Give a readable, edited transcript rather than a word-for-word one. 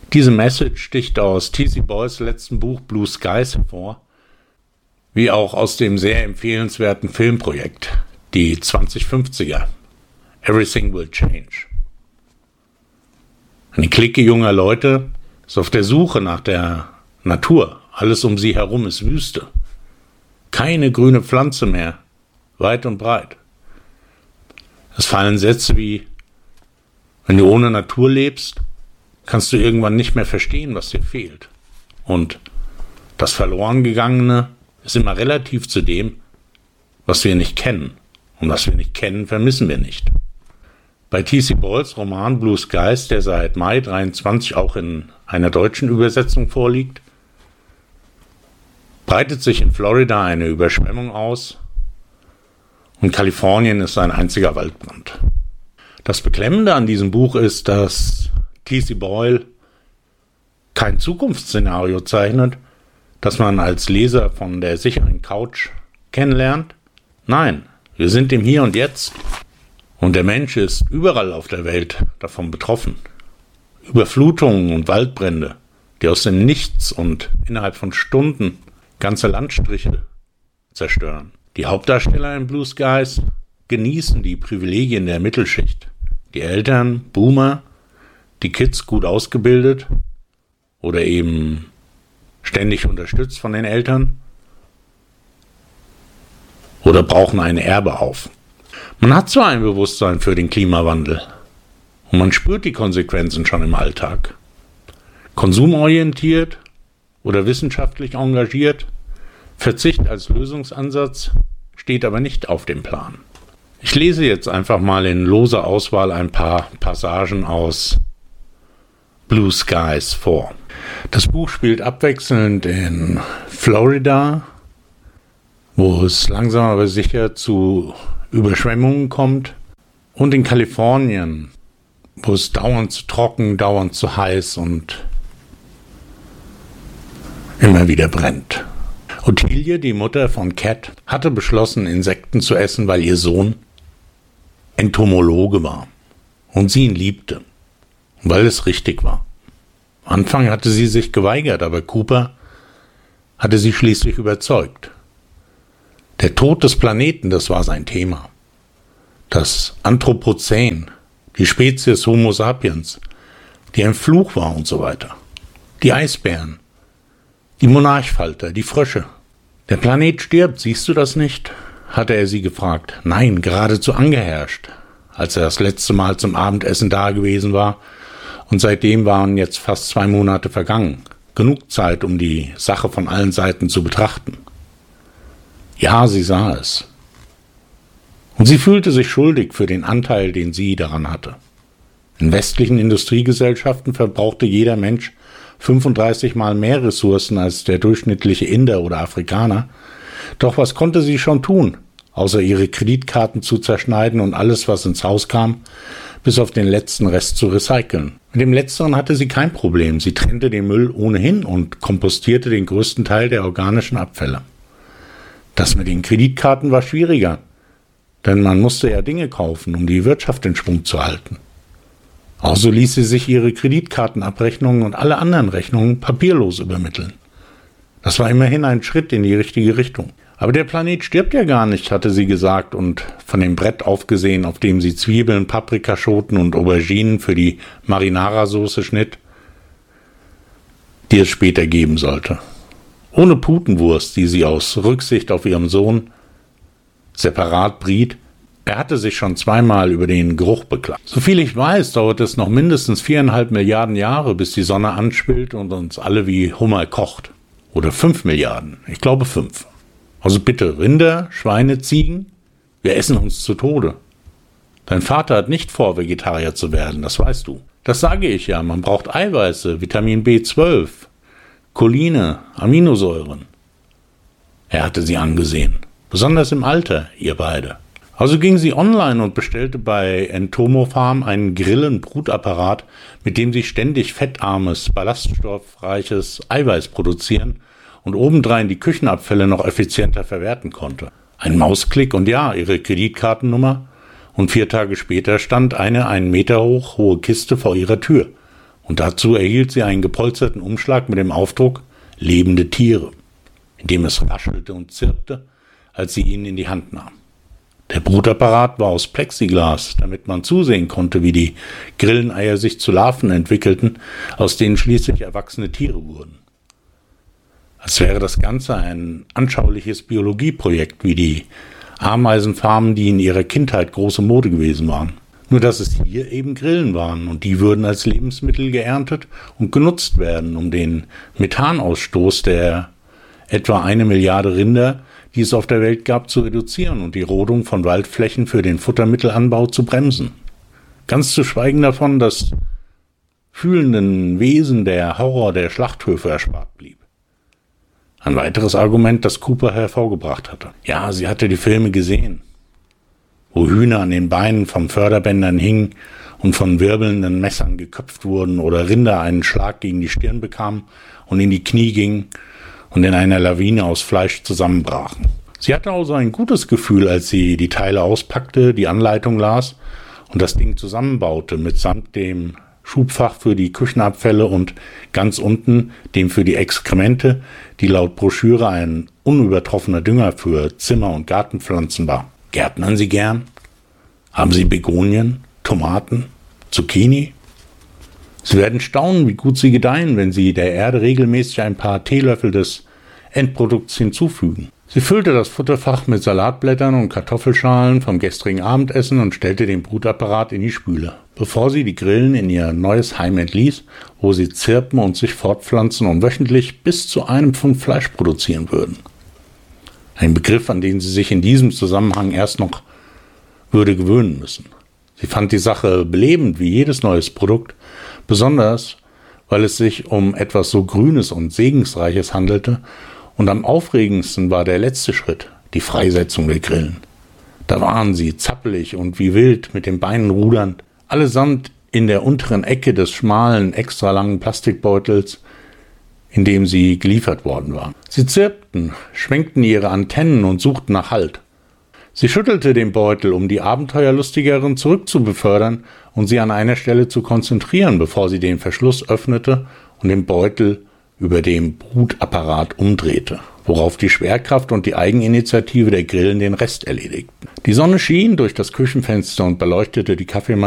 Diese Message sticht aus T.C. Boyles letzten Buch Blue Skies hervor, wie auch aus dem sehr empfehlenswerten Filmprojekt Die 2050er, Everything Will Change. Eine Clique junger Leute ist auf der Suche nach der Natur. Alles um sie herum ist Wüste. Keine grüne Pflanze mehr, weit und breit. Es fallen Sätze wie: Wenn du ohne Natur lebst, kannst du irgendwann nicht mehr verstehen, was dir fehlt. Und das Verlorengegangene ist immer relativ zu dem, was wir nicht kennen. Und was wir nicht kennen, vermissen wir nicht. Bei T.C. Boyles Roman Blue Skies, der seit Mai 23 auch in einer deutschen Übersetzung vorliegt, breitet sich in Florida eine Überschwemmung aus und Kalifornien ist ein einziger Waldbrand. Das Beklemmende an diesem Buch ist, dass T.C. Boyle kein Zukunftsszenario zeichnet, das man als Leser von der sicheren Couch kennenlernt. Nein, wir sind im Hier und Jetzt. Und der Mensch ist überall auf der Welt davon betroffen. Überflutungen und Waldbrände, die aus dem Nichts und innerhalb von Stunden ganze Landstriche zerstören. Die Hauptdarsteller in Blue Skies genießen die Privilegien der Mittelschicht. Die Eltern, Boomer, die Kids gut ausgebildet oder eben ständig unterstützt von den Eltern oder brauchen ein Erbe auf. Man hat zwar ein Bewusstsein für den Klimawandel und man spürt die Konsequenzen schon im Alltag. Konsumorientiert oder wissenschaftlich engagiert, Verzicht als Lösungsansatz steht aber nicht auf dem Plan. Ich lese jetzt einfach mal in loser Auswahl ein paar Passagen aus Blue Skies vor. Das Buch spielt abwechselnd in Florida, wo es langsam aber sicher zu Überschwemmungen kommt, und in Kalifornien, wo es dauernd zu trocken, dauernd zu heiß und immer wieder brennt. Ottilie, die Mutter von Cat, hatte beschlossen, Insekten zu essen, weil ihr Sohn Entomologe war und sie ihn liebte, weil es richtig war. Am Anfang hatte sie sich geweigert, aber Cooper hatte sie schließlich überzeugt. Der Tod des Planeten, das war sein Thema. Das Anthropozän, die Spezies Homo sapiens, die ein Fluch war und so weiter. Die Eisbären, die Monarchfalter, die Frösche. Der Planet stirbt, siehst du das nicht? Hatte er sie gefragt. Nein, geradezu angeherrscht, als er das letzte Mal zum Abendessen da gewesen war. Und seitdem waren jetzt fast 2 Monate vergangen. Genug Zeit, um die Sache von allen Seiten zu betrachten. Ja, sie sah es. Und sie fühlte sich schuldig für den Anteil, den sie daran hatte. In westlichen Industriegesellschaften verbrauchte jeder Mensch 35 Mal mehr Ressourcen als der durchschnittliche Inder oder Afrikaner. Doch was konnte sie schon tun, außer ihre Kreditkarten zu zerschneiden und alles, was ins Haus kam, bis auf den letzten Rest zu recyceln? Mit dem Letzteren hatte sie kein Problem. Sie trennte den Müll ohnehin und kompostierte den größten Teil der organischen Abfälle. Das mit den Kreditkarten war schwieriger, denn man musste ja Dinge kaufen, um die Wirtschaft in Schwung zu halten. Also ließ sie sich ihre Kreditkartenabrechnungen und alle anderen Rechnungen papierlos übermitteln. Das war immerhin ein Schritt in die richtige Richtung. Aber der Planet stirbt ja gar nicht, hatte sie gesagt und von dem Brett aufgesehen, auf dem sie Zwiebeln, Paprikaschoten und Auberginen für die Marinara-Soße schnitt, die es später geben sollte. Ohne Putenwurst, die sie aus Rücksicht auf ihren Sohn separat briet. Er hatte sich schon 2-mal über den Geruch beklagt. Soviel ich weiß, dauert es noch mindestens 4,5 Milliarden Jahre, bis die Sonne anschwillt und uns alle wie Hummer kocht. Oder 5 Milliarden. Ich glaube 5. Also bitte, Rinder, Schweine, Ziegen, wir essen uns zu Tode. Dein Vater hat nicht vor, Vegetarier zu werden, das weißt du. Das sage ich ja, man braucht Eiweiße, Vitamin B12, Choline, Aminosäuren. Er hatte sie angesehen. Besonders im Alter, ihr beide. Also ging sie online und bestellte bei Entomo-Farm einen Grillen-Brutapparat, mit dem sie ständig fettarmes, ballaststoffreiches Eiweiß produzieren und obendrein die Küchenabfälle noch effizienter verwerten konnte. Ein Mausklick und ja, ihre Kreditkartennummer und 4 Tage später stand eine 1 Meter hohe Kiste vor ihrer Tür Und dazu erhielt sie einen gepolsterten Umschlag mit dem Aufdruck »Lebende Tiere«, in dem es raschelte und zirpte, als sie ihn in die Hand nahm. Der Brutapparat war aus Plexiglas, damit man zusehen konnte, wie die Grilleneier sich zu Larven entwickelten, aus denen schließlich erwachsene Tiere wurden. Als wäre das Ganze ein anschauliches Biologieprojekt, wie die Ameisenfarmen, die in ihrer Kindheit große Mode gewesen waren. Nur dass es hier eben Grillen waren und die würden als Lebensmittel geerntet und genutzt werden, um den Methanausstoß der etwa 1 Milliarde Rinder, die es auf der Welt gab, zu reduzieren und die Rodung von Waldflächen für den Futtermittelanbau zu bremsen. Ganz zu schweigen davon, dass fühlenden Wesen der Horror der Schlachthöfe erspart blieb. Ein weiteres Argument, das Cooper hervorgebracht hatte. Ja, sie hatte die Filme gesehen, wo Hühner an den Beinen von Förderbändern hingen und von wirbelnden Messern geköpft wurden oder Rinder einen Schlag gegen die Stirn bekamen und in die Knie gingen und in einer Lawine aus Fleisch zusammenbrachen. Sie hatte also ein gutes Gefühl, als sie die Teile auspackte, die Anleitung las und das Ding zusammenbaute, mitsamt dem Schubfach für die Küchenabfälle und ganz unten dem für die Exkremente, die laut Broschüre ein unübertroffener Dünger für Zimmer- und Gartenpflanzen war. Gärtnern Sie gern? Haben Sie Begonien, Tomaten, Zucchini? Sie werden staunen, wie gut sie gedeihen, wenn Sie der Erde regelmäßig ein paar Teelöffel des Endprodukts hinzufügen. Sie füllte das Futterfach mit Salatblättern und Kartoffelschalen vom gestrigen Abendessen und stellte den Brutapparat in die Spüle, bevor sie die Grillen in ihr neues Heim entließ, wo sie zirpen und sich fortpflanzen und wöchentlich bis zu 1 Pfund Fleisch produzieren würden. Ein Begriff, an den sie sich in diesem Zusammenhang erst noch würde gewöhnen müssen. Sie fand die Sache belebend wie jedes neues Produkt, besonders weil es sich um etwas so Grünes und Segensreiches handelte, und am aufregendsten war der letzte Schritt, die Freisetzung der Grillen. Da waren sie, zappelig und wie wild, mit den Beinen rudernd, allesamt in der unteren Ecke des schmalen, extra langen Plastikbeutels, in dem sie geliefert worden waren. Sie zirpten, schwenkten ihre Antennen und suchten nach Halt. Sie schüttelte den Beutel, um die Abenteuerlustigeren zurückzubefördern und sie an einer Stelle zu konzentrieren, bevor sie den Verschluss öffnete und den Beutel über dem Brutapparat umdrehte, worauf die Schwerkraft und die Eigeninitiative der Grillen den Rest erledigten. Die Sonne schien durch das Küchenfenster und beleuchtete die Kaffeemaschine